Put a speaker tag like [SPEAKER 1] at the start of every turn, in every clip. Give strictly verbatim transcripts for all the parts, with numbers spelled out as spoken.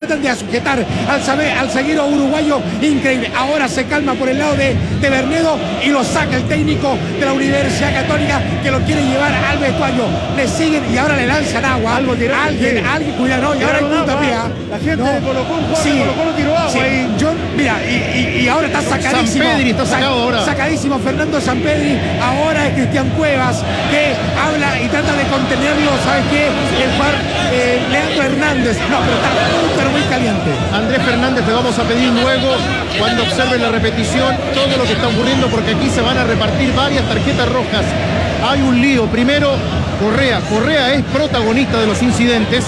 [SPEAKER 1] tratan de sujetar al, sabe, al zaguero uruguayo, increíble. Ahora se calma por el lado de, de Bernedo y lo saca el técnico de la Universidad Católica, que lo quiere llevar al vestuario. Le siguen y ahora le lanzan agua.
[SPEAKER 2] Algo tiró,
[SPEAKER 1] alguien,
[SPEAKER 2] sí.
[SPEAKER 1] alguien, cuidado, no, y ahora hay puntapié.
[SPEAKER 2] La gente
[SPEAKER 1] no.
[SPEAKER 2] de Colo Colo,
[SPEAKER 1] sí,
[SPEAKER 2] Colo Colo tiró agua.
[SPEAKER 1] Sí.
[SPEAKER 2] Y...
[SPEAKER 1] Yo, mira, y, y, y ahora está sacadísimo.
[SPEAKER 3] Sampedri está sacado ahora.
[SPEAKER 1] Sacadísimo Fernando Sampedri. Ahora es Cristian Cuevas, que habla y trata de contenerlo. ¿Sabes qué? El par, eh, Leandro Hernández. No, pero está muy, pero muy caliente.
[SPEAKER 3] Andrés Fernández, te vamos a pedir luego, cuando observen la repetición, todo lo que está ocurriendo, porque aquí se van a repartir varias tarjetas rojas. Hay un lío. Primero, Correa. Correa es protagonista de los incidentes.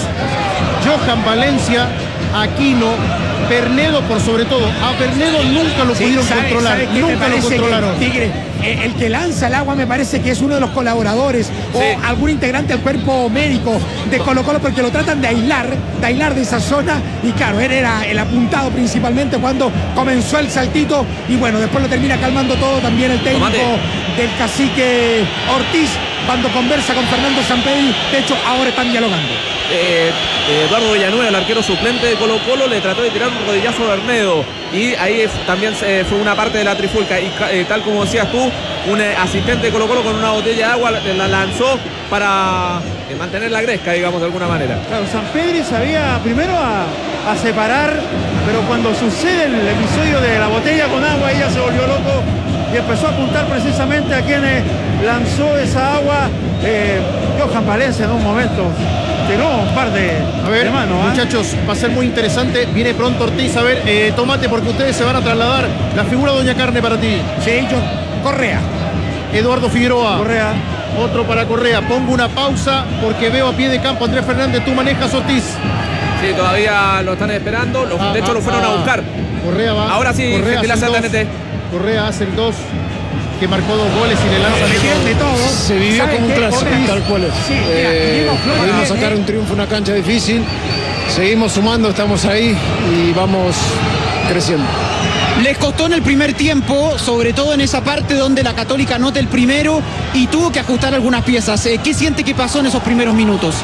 [SPEAKER 3] Johan Valencia, Aquino, Bernedo por sobre todo. A Bernedo nunca lo
[SPEAKER 1] Sí,
[SPEAKER 3] pudieron
[SPEAKER 1] ¿sabe,
[SPEAKER 3] controlar.
[SPEAKER 1] ¿sabe
[SPEAKER 3] Nunca lo controlaron.
[SPEAKER 1] Que, Tigre, eh, el que lanza el agua me parece que es uno de los colaboradores sí. o algún integrante del cuerpo médico de Colo Colo, porque lo tratan de aislar, de aislar de esa zona. Y claro, él era el apuntado principalmente cuando comenzó el saltito. Y bueno, después lo termina calmando todo también el técnico Tomate. del cacique Ortiz, cuando conversa con Fernando Sampedri. De hecho, ahora están dialogando.
[SPEAKER 4] Eh, Eduardo Villanueva, el arquero suplente de Colo Colo, le trató de tirar un rodillazo a Bernedo, y ahí también eh, fue una parte de la trifulca, y eh, tal como decías tú, un eh, asistente de Colo Colo con una botella de agua la, la lanzó para eh, mantener la gresca, digamos, de alguna manera.
[SPEAKER 2] Claro, Sampedri sabía primero a, a separar, pero cuando sucede el episodio de la botella con agua, ella se volvió loco y empezó a apuntar precisamente a quienes lanzó esa agua. eh, Johan Valencia en un momento tiró un par de,
[SPEAKER 3] a ver,
[SPEAKER 2] de manos.
[SPEAKER 3] muchachos, ¿eh? Va a ser muy interesante. Viene pronto Ortiz. A ver, eh, Tomate, porque ustedes se van a trasladar. La figura Doña Carne para ti.
[SPEAKER 1] Sí, yo, Correa.
[SPEAKER 3] Eduardo Figueroa.
[SPEAKER 2] Correa.
[SPEAKER 3] Otro para Correa. Pongo una pausa porque veo a pie de campo Andrés Fernández. Tú manejas, Ortiz.
[SPEAKER 4] Sí, todavía lo están esperando. Lo,
[SPEAKER 3] ah,
[SPEAKER 4] de hecho,
[SPEAKER 3] ah,
[SPEAKER 4] lo fueron
[SPEAKER 3] ah.
[SPEAKER 4] a buscar.
[SPEAKER 3] Correa va.
[SPEAKER 4] Ahora sí,
[SPEAKER 3] Correa hace,
[SPEAKER 4] el
[SPEAKER 3] Correa hace el dos. Que marcó dos goles y le lanza
[SPEAKER 1] de, de todo.
[SPEAKER 5] Se vivió como un clásico, tal cual es.
[SPEAKER 1] Sí,
[SPEAKER 5] eh, pudimos sacar un triunfo, una cancha difícil. Seguimos sumando, estamos ahí y vamos creciendo.
[SPEAKER 6] Les costó en el primer tiempo, sobre todo en esa parte donde la Católica anota el primero y tuvo que ajustar algunas piezas. Eh, ¿Qué siente que pasó en esos primeros minutos?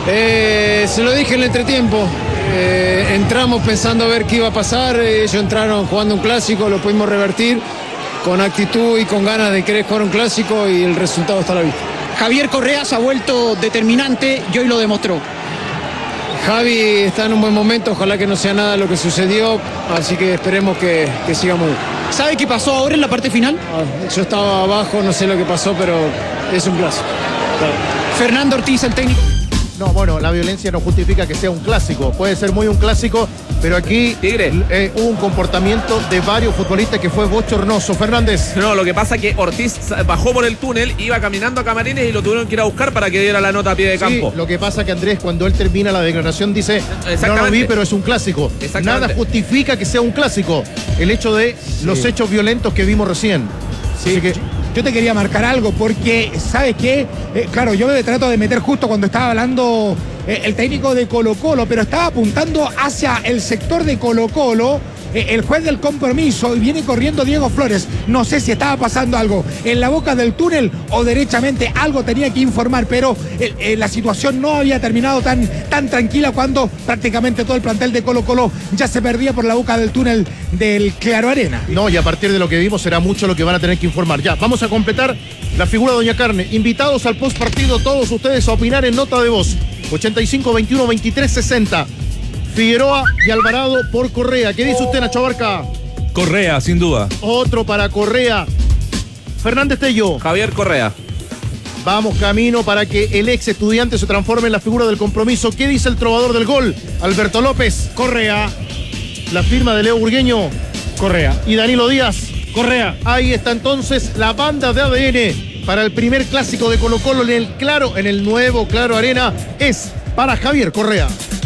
[SPEAKER 5] Eh, se lo dije en el entretiempo. Eh, entramos pensando a ver qué iba a pasar. Ellos entraron jugando un clásico, lo pudimos revertir con actitud y con ganas de querer jugar un clásico, y el resultado está a la vista.
[SPEAKER 6] Javier Correa se ha vuelto determinante y hoy lo demostró.
[SPEAKER 5] Javi está en un buen momento, ojalá que no sea nada lo que sucedió, así que esperemos que, que siga muy bien.
[SPEAKER 6] ¿Sabe qué pasó ahora en la parte final?
[SPEAKER 5] Ah, yo estaba abajo, no sé lo que pasó, pero es un clásico. Claro.
[SPEAKER 6] Fernando Ortiz, el técnico.
[SPEAKER 3] No, bueno, la violencia no justifica que sea un clásico. Puede ser muy un clásico, pero aquí eh, hubo un comportamiento de varios futbolistas que fue bochornoso. Fernández.
[SPEAKER 4] No, lo que pasa es que Ortiz bajó por el túnel, iba caminando a Camarines y lo tuvieron que ir a buscar para que diera la nota a pie de campo.
[SPEAKER 3] Sí, lo que pasa es que Andrés, cuando él termina la declaración, dice: no lo vi, pero es un clásico. Nada justifica que sea un clásico el hecho de sí. los hechos violentos que vimos recién.
[SPEAKER 1] Sí, Así que yo te quería marcar algo porque, ¿sabes qué? Eh, claro, yo me trato de meter justo cuando estaba hablando eh, el técnico de Colo Colo, pero estaba apuntando hacia el sector de Colo Colo, eh, el juez del compromiso, y viene corriendo Diego Flores. No sé si estaba pasando algo en la boca del túnel o derechamente algo tenía que informar, pero eh, eh, la situación no había terminado tan, tan tranquila cuando prácticamente todo el plantel de Colo Colo ya se perdía por la boca del túnel del Claro Arena.
[SPEAKER 3] No, y a partir de lo que vimos será mucho lo que van a tener que informar. Ya, vamos a completar la figura de Doña Carne. Invitados al post partido todos ustedes a opinar en nota de voz. ochenta y cinco, veintiuno, veintitrés, sesenta. Figueroa y Alvarado por Correa. ¿Qué dice usted, Nacho Abarca?
[SPEAKER 7] Correa, sin duda.
[SPEAKER 3] Otro para Correa. Fernández Tello.
[SPEAKER 4] Javier Correa.
[SPEAKER 3] Vamos camino para que el ex estudiante se transforme en la figura del compromiso. ¿Qué dice el trovador del gol? Alberto López.
[SPEAKER 2] Correa.
[SPEAKER 3] La firma de Leo Burgueño.
[SPEAKER 2] Correa.
[SPEAKER 3] Y Danilo Díaz.
[SPEAKER 2] Correa.
[SPEAKER 3] Ahí está entonces la banda de A D N para el primer clásico de Colo Colo en el Claro, en el nuevo Claro Arena. Es para Javier Correa.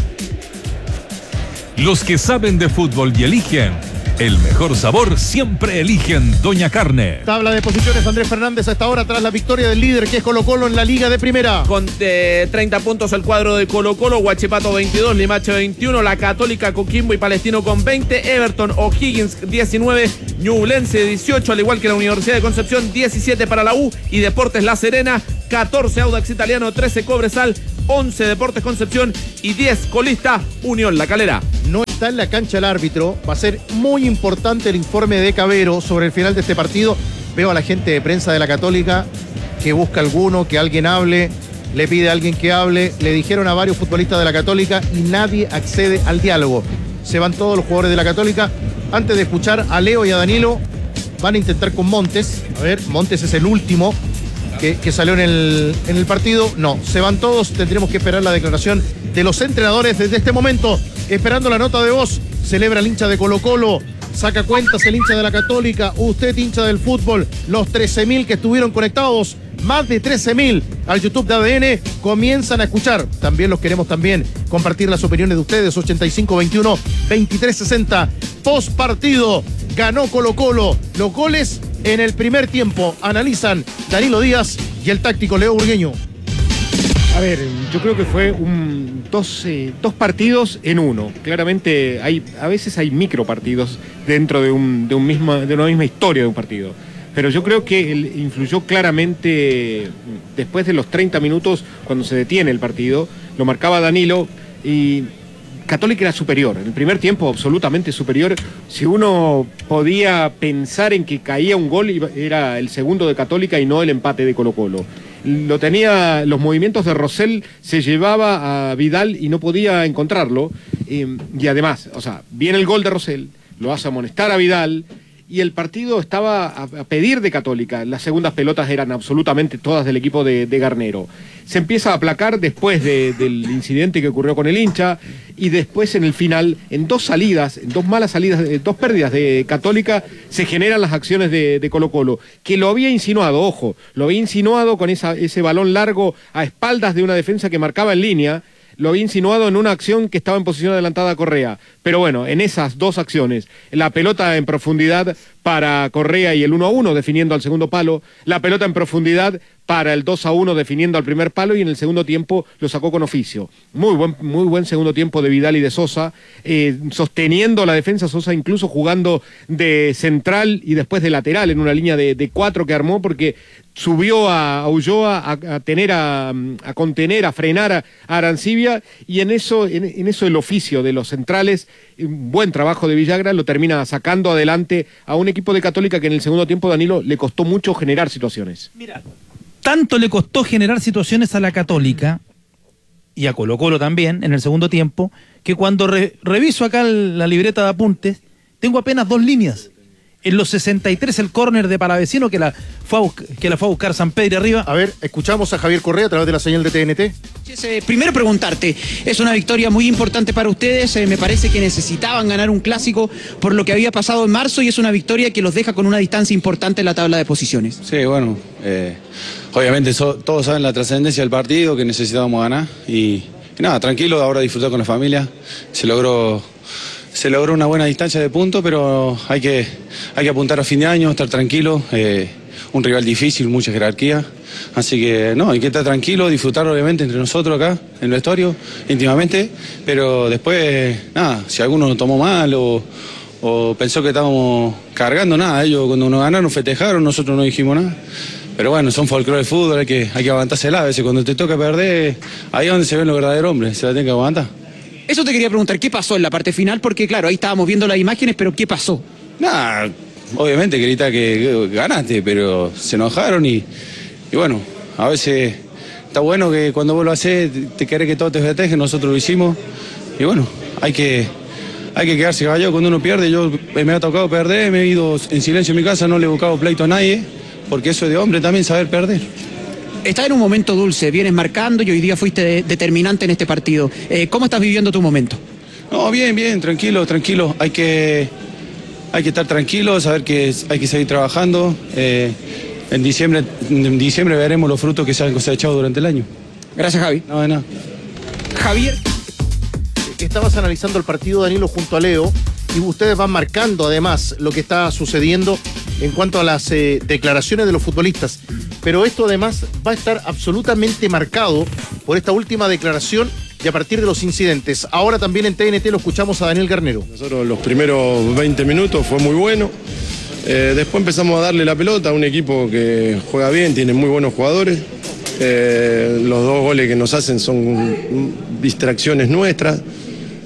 [SPEAKER 7] Los que saben de fútbol y eligen el mejor sabor siempre eligen Doña Carne.
[SPEAKER 3] Tabla de posiciones, Andrés Fernández a esta hora tras la victoria del líder que es Colo Colo en la Liga de Primera.
[SPEAKER 4] Con eh, treinta puntos el cuadro de Colo Colo, Huachipato veintidós, Limache veintiuno, La Católica, Coquimbo y Palestino con veinte, Everton, O'Higgins diecinueve, Ñublense dieciocho, al igual que la Universidad de Concepción diecisiete para la U y Deportes La Serena, catorce Audax Italiano, trece Cobresal, once Deportes Concepción y diez colista Unión La Calera.
[SPEAKER 3] No está en la cancha el árbitro. Va a ser muy importante el informe de Cabero sobre el final de este partido. Veo a la gente de prensa de la Católica que busca alguno, que alguien hable, le pide a alguien que hable. Le dijeron a varios futbolistas de la Católica y nadie accede al diálogo. Se van todos los jugadores de la Católica. Antes de escuchar a Leo y a Danilo, van a intentar con Montes. A ver, Montes es el último que, que salió en el, en el partido. No, se van todos. Tendremos que esperar la declaración de los entrenadores desde este momento. Esperando la nota de voz. Celebra el hincha de Colo-Colo. Saca cuentas el hincha de la Católica. Usted, hincha del fútbol. Los trece mil que estuvieron conectados. Más de trece mil al YouTube de A D N. Comienzan a escuchar. También los queremos también compartir las opiniones de ustedes. ochenta y cinco veintiuno veintitrés sesenta. Post partido. Ganó Colo-Colo. Los goles en el primer tiempo. Analizan Danilo Díaz y el táctico Leo Burgueño.
[SPEAKER 8] A ver, yo creo que fue un, dos, eh, dos partidos en uno. Claramente hay, a veces hay micro partidos dentro de, un, de, un misma, de una misma historia de un partido. Pero yo creo que él influyó claramente después de los treinta minutos, cuando se detiene el partido, lo marcaba Danilo y Católica era superior. En el primer tiempo absolutamente superior. Si uno podía pensar en que caía un gol, era el segundo de Católica y no el empate de Colo-Colo. Lo tenía, los movimientos de Rosell se llevaba a Vidal y no podía encontrarlo. Eh, y además, o sea, viene el gol de Rosell, lo hace amonestar a Vidal y el partido estaba a, a pedir de Católica. Las segundas pelotas eran absolutamente todas del equipo de, de Garnero. Se empieza a aplacar después de, del incidente que ocurrió con el hincha y después en el final, en dos salidas, en dos malas salidas, en dos pérdidas de Católica, se generan las acciones de, de Colo-Colo, que lo había insinuado, ojo, lo había insinuado con esa, ese balón largo a espaldas de una defensa que marcaba en línea. Lo había insinuado en una acción que estaba en posición adelantada a Correa. Pero bueno, en esas dos acciones, la pelota en profundidad para Correa y el uno a uno definiendo al segundo palo, la pelota en profundidad para el dos a uno definiendo al primer palo y en el segundo tiempo lo sacó con oficio. Muy buen, muy buen segundo tiempo de Vidal y de Sosa, eh, sosteniendo la defensa, Sosa incluso jugando de central y después de lateral en una línea de, de cuatro que armó porque subió a, a Ulloa a, a tener a, a contener, a frenar a, a Arancibia y en eso, en, en eso el oficio de los centrales, un buen trabajo de Villagra, lo termina sacando adelante a un equipo de Católica que en el segundo tiempo, Danilo, le costó mucho generar situaciones.
[SPEAKER 9] Mira, tanto le costó generar situaciones a la Católica y a Colo-Colo también en el segundo tiempo, que cuando re, reviso acá la libreta de apuntes, tengo apenas dos líneas. En los sesenta y tres el córner de Palavecino que la, fue a buscar, que la fue a buscar San Pedro arriba.
[SPEAKER 3] A ver, escuchamos a Javier Correa a través de la señal de T N T.
[SPEAKER 6] Eh, primero preguntarte, es una victoria muy importante para ustedes, eh, me parece que necesitaban ganar un clásico por lo que había pasado en marzo y es una victoria que los deja con una distancia importante en la tabla de posiciones.
[SPEAKER 10] Sí, bueno, eh, obviamente so, todos saben la trascendencia del partido, que necesitábamos ganar y, y nada, tranquilo, ahora disfrutar con la familia, se logró... Se logró una buena distancia de puntos, pero hay que, hay que apuntar a fin de año, estar tranquilo. Eh, un rival difícil, mucha jerarquía. Así que no, hay que estar tranquilo, disfrutar obviamente entre nosotros acá, en el vestuario, íntimamente. Pero después, nada, si alguno lo tomó mal o, o pensó que estábamos cargando, nada. Ellos cuando nos ganaron festejaron, nosotros no dijimos nada. Pero bueno, son folclore del fútbol, hay que, hay que aguantársela. A veces cuando te toca perder, ahí es donde se ven los verdaderos hombres, se la tienen que aguantar.
[SPEAKER 6] Eso te quería preguntar, ¿qué pasó en la parte final? Porque claro, ahí estábamos viendo las imágenes, pero ¿qué pasó?
[SPEAKER 10] Nada, obviamente grita que, que ganaste, pero se enojaron y, y bueno, a veces está bueno que cuando vos lo haces, te, te querés que todo te festeje, nosotros lo hicimos y bueno, hay que, hay que quedarse callado cuando uno pierde. Yo me ha tocado perder, me he ido en silencio en mi casa, no le he buscado pleito a nadie, porque eso es de hombre también saber perder.
[SPEAKER 6] Estás en un momento dulce, vienes marcando y hoy día fuiste de, determinante en este partido. Eh, ¿Cómo estás viviendo tu momento?
[SPEAKER 10] No, bien, bien, tranquilo, tranquilo. Hay que, hay que estar tranquilo, saber que hay que seguir trabajando. Eh, en diciembre, en diciembre veremos los frutos que se han cosechado durante el año.
[SPEAKER 6] Gracias, Javi.
[SPEAKER 10] No, de nada.
[SPEAKER 6] Javier.
[SPEAKER 3] Estabas analizando el partido, Danilo, junto a Leo, y ustedes van marcando además lo que está sucediendo en cuanto a las eh, declaraciones de los futbolistas. Pero esto además va a estar absolutamente marcado por esta última declaración y a partir de los incidentes. Ahora también en T N T lo escuchamos a Daniel Garnero.
[SPEAKER 11] Nosotros los primeros veinte minutos fue muy bueno. Eh, después empezamos a darle la pelota a un equipo que juega bien, tiene muy buenos jugadores. Eh, los dos goles que nos hacen son distracciones nuestras.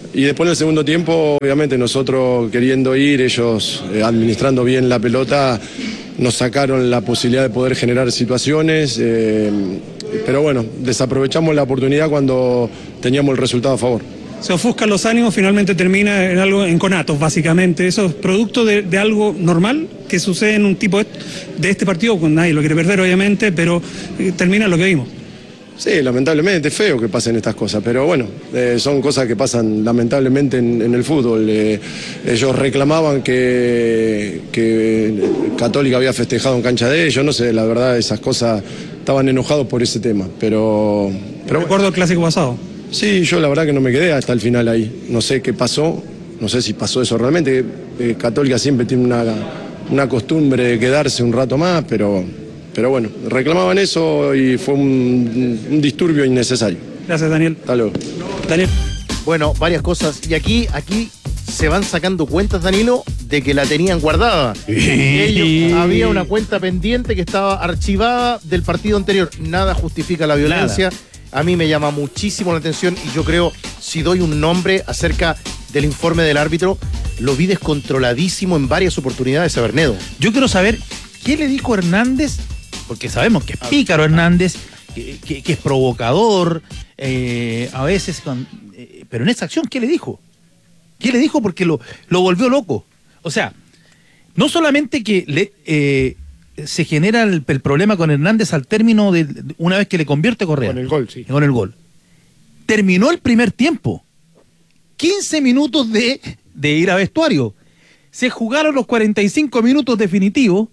[SPEAKER 11] Y después en el segundo tiempo, obviamente nosotros queriendo ir, ellos eh, administrando bien la pelota, nos sacaron la posibilidad de poder generar situaciones, eh, pero bueno, desaprovechamos la oportunidad cuando teníamos el resultado a favor.
[SPEAKER 12] Se ofuscan los ánimos, finalmente termina en algo en conatos, básicamente. ¿Eso es producto de, de algo normal que sucede en un tipo de este partido? Cuando nadie lo quiere perder, obviamente, pero eh, termina lo que vimos.
[SPEAKER 11] Sí, lamentablemente es feo que pasen estas cosas, pero bueno, eh, son cosas que pasan lamentablemente en, en el fútbol. Eh, ellos reclamaban que, que Católica había festejado en cancha de ellos, no sé, la verdad esas cosas, estaban enojados por ese tema, pero... pero
[SPEAKER 12] Recuerdo el clásico pasado.
[SPEAKER 11] Sí, yo la verdad que no me quedé hasta el final ahí, no sé qué pasó, no sé si pasó eso realmente. eh, Católica siempre tiene una, una costumbre de quedarse un rato más, pero... Pero bueno, reclamaban eso y fue un, un disturbio innecesario.
[SPEAKER 12] Gracias, Daniel.
[SPEAKER 11] Hasta luego.
[SPEAKER 12] Daniel.
[SPEAKER 3] Bueno, varias cosas. Y aquí, aquí se van sacando cuentas, Danilo, de que la tenían guardada. Ellos, había una cuenta pendiente que estaba archivada del partido anterior. Nada justifica la violencia. Nada. A mí me llama muchísimo la atención y yo creo, si doy un nombre acerca del informe del árbitro, lo vi descontroladísimo en varias oportunidades a Bernedo.
[SPEAKER 9] Yo quiero saber qué le dijo Hernández, porque sabemos que es pícaro Hernández, que, que, que es provocador, eh, a veces, con, eh, pero en esa acción, ¿qué le dijo? ¿Qué le dijo? Porque lo, lo volvió loco. O sea, no solamente que le, eh, se genera el, el problema con Hernández al término de, de una vez que le convierte Correa.
[SPEAKER 8] Con el gol, sí.
[SPEAKER 9] Con el gol. Terminó el primer tiempo. quince minutos de, de ir a vestuario. Se jugaron los cuarenta y cinco minutos definitivos.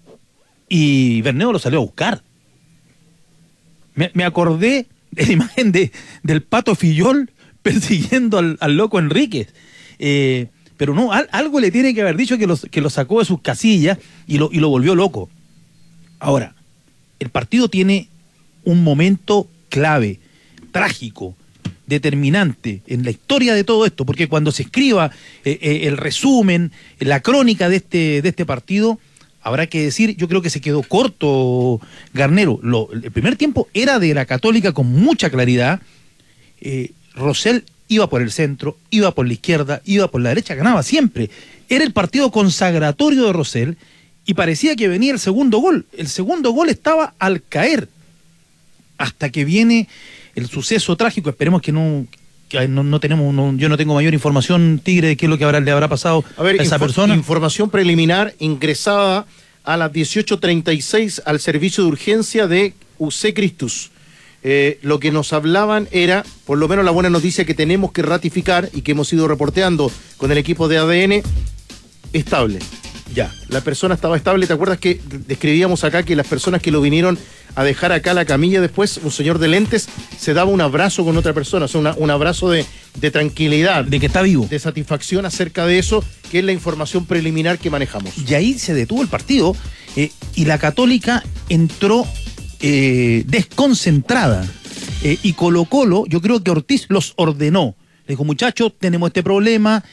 [SPEAKER 9] Y Bernedo lo salió a buscar. Me, me acordé de la imagen de, del Pato Fillol persiguiendo al, al loco Enríquez. Eh, pero no, al, algo le tiene que haber dicho que lo, que lo sacó de sus casillas y lo, y lo volvió loco. Ahora, el partido tiene un momento clave, trágico, determinante en la historia de todo esto, porque cuando se escriba eh, eh, el resumen, la crónica de este, de este partido, habrá que decir, yo creo que se quedó corto Garnero. Lo, el primer tiempo era de la Católica con mucha claridad. Eh, Rosell iba por el centro, iba por la izquierda, iba por la derecha, ganaba siempre. Era el partido consagratorio de Rosell y parecía que venía el segundo gol. El segundo gol estaba al caer hasta que viene el suceso trágico. Esperemos que no... No, no tenemos, no, yo no tengo mayor información, Tigre, de qué es lo que habrá, le habrá pasado a, ver, a esa persona.
[SPEAKER 3] Información preliminar ingresada a las dieciocho treinta y seis al servicio de urgencia de U C Christus. Eh, lo que nos hablaban era, por lo menos la buena noticia que tenemos que ratificar y que hemos ido reporteando con el equipo de A D N, estable. Ya, la persona estaba estable. ¿Te acuerdas que describíamos acá que las personas que lo vinieron a dejar acá la camilla después, un señor de lentes, se daba un abrazo con otra persona, o sea, una, un abrazo de, de tranquilidad.
[SPEAKER 9] De que está vivo.
[SPEAKER 3] De satisfacción acerca de eso, que es la información preliminar que manejamos.
[SPEAKER 9] Y ahí se detuvo el partido eh, y la Católica entró eh, desconcentrada. Eh, y Colo Colo, yo creo que Ortiz los ordenó. Le dijo, muchachos, tenemos este problema,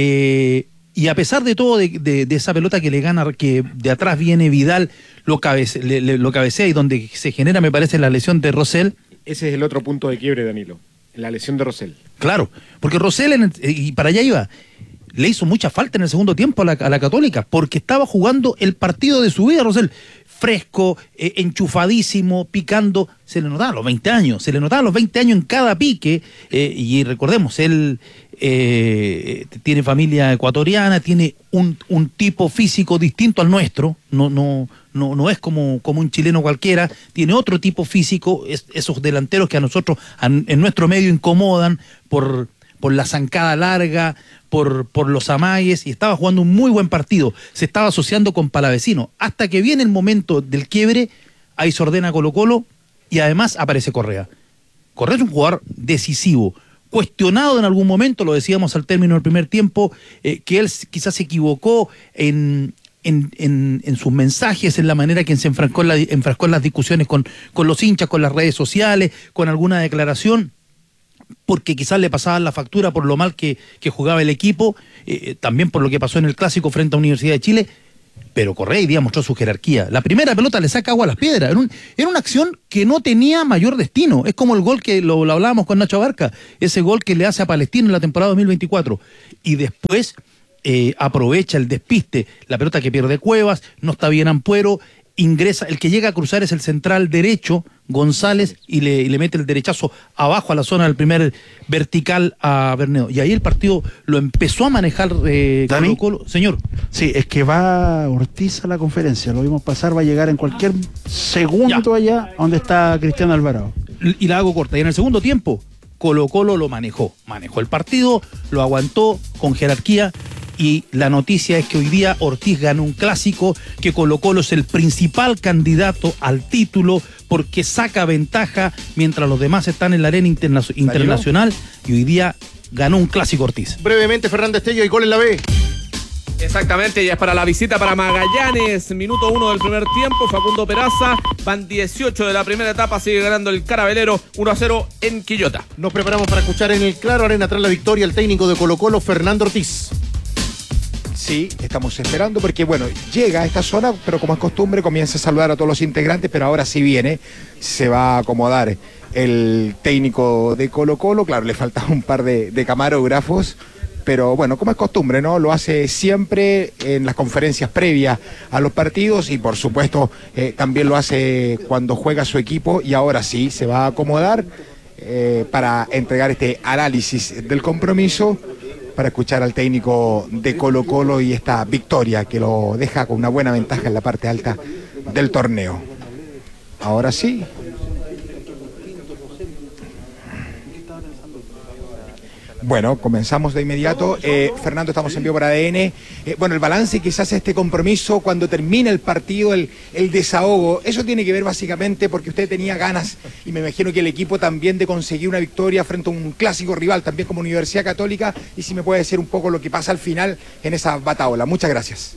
[SPEAKER 9] eh, y a pesar de todo, de, de, de esa pelota que le gana, que de atrás viene Vidal, lo, cabece, le, le, lo cabecea y donde se genera, me parece, la lesión de Rosell.
[SPEAKER 8] Ese es el otro punto de quiebre, Danilo, la lesión de Rosell.
[SPEAKER 9] Claro, porque Rosell, en el, y para allá iba, le hizo mucha falta en el segundo tiempo a la, a la Católica, porque estaba jugando el partido de su vida, Rosell. Fresco, eh, enchufadísimo, picando, se le notaba a los veinte años, se le notaba a los veinte años en cada pique, eh, y recordemos, él eh, tiene familia ecuatoriana, tiene un, un tipo físico distinto al nuestro, no, no, no, no es como, como un chileno cualquiera, tiene otro tipo físico, es, esos delanteros que a nosotros a, en nuestro medio incomodan por, por la zancada larga, por, por los amagues, y estaba jugando un muy buen partido, se estaba asociando con Palavecino, hasta que viene el momento del quiebre, ahí se ordena Colo Colo, y además aparece Correa. Correa es un jugador decisivo, cuestionado en algún momento, lo decíamos al término del primer tiempo, eh, que él quizás se equivocó en, en, en, en sus mensajes, en la manera que se enfrascó en, la, enfrascó en las discusiones con, con los hinchas, con las redes sociales, con alguna declaración, porque quizás le pasaban la factura por lo mal que, que jugaba el equipo, eh, también por lo que pasó en el Clásico frente a Universidad de Chile, Pero Correa hoy día mostró su jerarquía. La primera pelota le saca agua a las piedras. Era, un, era una acción que no tenía mayor destino. Es como el gol que lo, lo hablábamos con Nacho Barca, ese gol que le hace a Palestino en la temporada dos mil veinticuatro. Y después eh, aprovecha el despiste, la pelota que pierde Cuevas, no está bien Ampuero, ingresa, el que llega a cruzar es el central derecho, González, y le, y le mete el derechazo abajo a la zona del primer vertical a Bernedo. Y ahí el partido lo empezó a manejar eh, Colo Colo. Señor.
[SPEAKER 13] Sí, es que va Ortiz a la conferencia, lo vimos pasar, va a llegar en cualquier segundo ya. Allá donde está Cristiano Alvarado.
[SPEAKER 9] Y la hago corta. Y en el segundo tiempo, Colo Colo lo manejó. Manejó el partido, lo aguantó con jerarquía. Y la noticia es que hoy día Ortiz ganó un clásico, que Colo Colo es el principal candidato al título porque saca ventaja mientras los demás están en la arena interna internacional, y hoy día ganó un clásico Ortiz.
[SPEAKER 3] Brevemente, Fernández Tello, y gol en la B.
[SPEAKER 4] Exactamente, ya es para la visita para Magallanes, minuto uno del primer tiempo, Facundo Peraza, van dieciocho de la primera etapa, sigue ganando el Carabelero uno a cero en Quillota.
[SPEAKER 3] Nos preparamos para escuchar en el Claro Arena tras la victoria el técnico de Colo Colo, Fernando Ortiz.
[SPEAKER 1] Sí, estamos esperando porque, bueno, llega a esta zona, pero como es costumbre, comienza a saludar a todos los integrantes, pero ahora sí viene, se va a acomodar el técnico de Colo Colo. Claro, le faltan un par de, de camarógrafos, pero bueno, como es costumbre, ¿no? Lo hace siempre en las conferencias previas a los partidos y, por supuesto, eh, también lo hace cuando juega su equipo, y ahora sí se va a acomodar eh, para entregar este análisis del compromiso, para escuchar al técnico de Colo Colo y esta victoria que lo deja con una buena ventaja en la parte alta del torneo. Ahora sí. Bueno, comenzamos de inmediato. Eh, Fernando, estamos en vivo por A D N. Eh, bueno, el balance que se hace este compromiso cuando termina el partido, el, el desahogo, eso tiene que ver básicamente porque usted tenía ganas, y me imagino que el equipo también, de conseguir una victoria frente a un clásico rival, también como Universidad Católica, y si me puede decir un poco lo que pasa al final en esa bataola. Muchas gracias.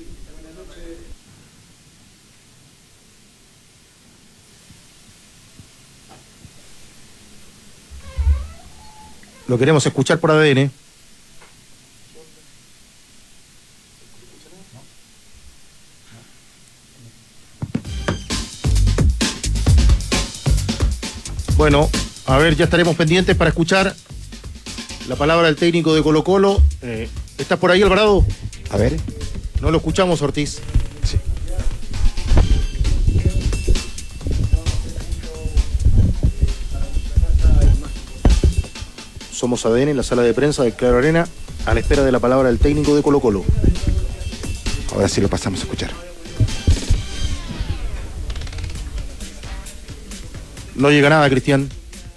[SPEAKER 3] Lo queremos escuchar por A D N. Bueno, a ver, ya estaremos pendientes para escuchar la palabra del técnico de Colo Colo. Eh, ¿Estás por ahí, Alvarado?
[SPEAKER 1] A ver.
[SPEAKER 3] No lo escuchamos, Ortiz.
[SPEAKER 1] Sí.
[SPEAKER 3] Somos A D N en la sala de prensa del Claro Arena, a la espera de la palabra del técnico de Colo Colo.
[SPEAKER 1] Ahora sí lo pasamos a escuchar.
[SPEAKER 3] No llega nada, Cristian.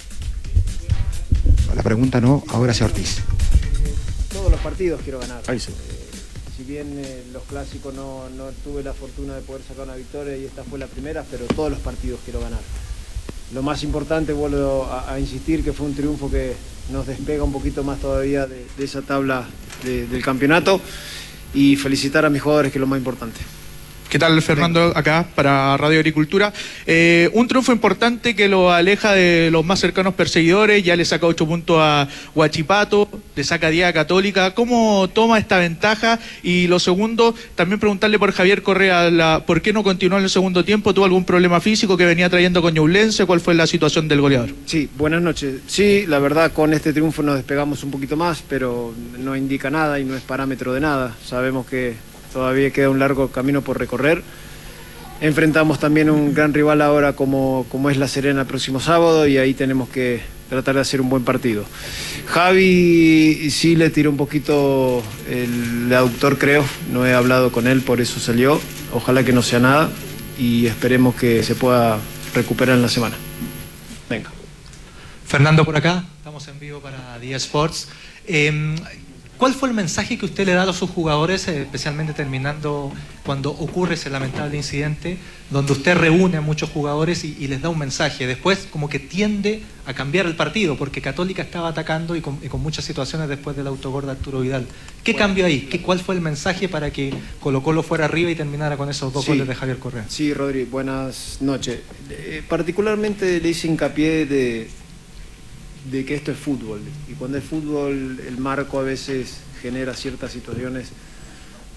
[SPEAKER 1] La pregunta no, ahora sí, Ortiz.
[SPEAKER 14] Todos los partidos quiero ganar.
[SPEAKER 3] Ahí sí.
[SPEAKER 14] Eh, si bien eh, los clásicos no, no tuve la fortuna de poder sacar una victoria y esta fue la primera, pero todos los partidos quiero ganar. Lo más importante, vuelvo a, a insistir, que fue un triunfo que nos despega un poquito más todavía de, de esa tabla de, del campeonato, y felicitar a mis jugadores, que es lo más importante.
[SPEAKER 15] ¿Qué tal, Fernando? Acá para Radio Agricultura. Eh, un triunfo importante que lo aleja de los más cercanos perseguidores, ya le saca ocho puntos a Huachipato, le saca diez a Católica. ¿Cómo toma esta ventaja? Y lo segundo, también preguntarle por Javier Correa, la, ¿por qué no continuó en el segundo tiempo? ¿Tuvo algún problema físico que venía trayendo con Ñublense? ¿Cuál fue la situación del goleador?
[SPEAKER 14] Sí, buenas noches. Sí, la verdad, con este triunfo nos despegamos un poquito más, pero no indica nada y no es parámetro de nada. Sabemos que todavía queda un largo camino por recorrer. Enfrentamos también un gran rival ahora como, como es La Serena el próximo sábado, y ahí tenemos que tratar de hacer un buen partido. Javi sí le tiró un poquito el aductor, creo. No he hablado con él, por eso salió. Ojalá que no sea nada y esperemos que se pueda recuperar en la semana. Venga.
[SPEAKER 16] Fernando por acá, estamos en vivo para D Sports. Eh, ¿Cuál fue el mensaje que usted le da a sus jugadores, especialmente terminando cuando ocurre ese lamentable incidente, donde usted reúne a muchos jugadores y, y les da un mensaje? Después como que tiende a cambiar el partido, porque Católica estaba atacando y con, y con muchas situaciones después del autogol de Arturo Vidal. ¿Qué bueno, cambió ahí? ¿Qué, ¿Cuál fue el mensaje para que Colo Colo fuera arriba y terminara con esos dos sí, goles de Javier Correa?
[SPEAKER 14] Sí, Rodri, buenas noches. Eh, particularmente le hice hincapié de... de que esto es fútbol, y cuando es fútbol el marco a veces genera ciertas situaciones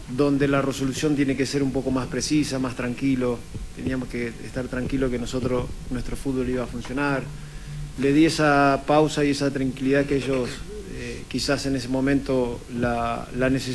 [SPEAKER 14] donde la resolución tiene que ser un poco más precisa, más tranquilo. Teníamos que estar tranquilos que nosotros, nuestro fútbol iba a funcionar. Le di esa pausa y esa tranquilidad que ellos eh, quizás en ese momento la, la necesitaban.